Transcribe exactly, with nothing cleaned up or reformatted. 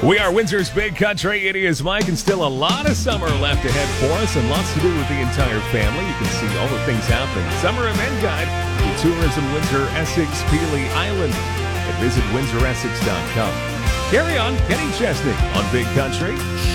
We are Windsor's Big Country. It is Mike, and still a lot of summer left ahead for us, and lots to do with the entire family. You can see all the things happening. Summer Event Guide to Tourism Windsor, Essex, Peely Island, and visit windsor essex dot com. Carry on, Kenny Chesney on Big Country.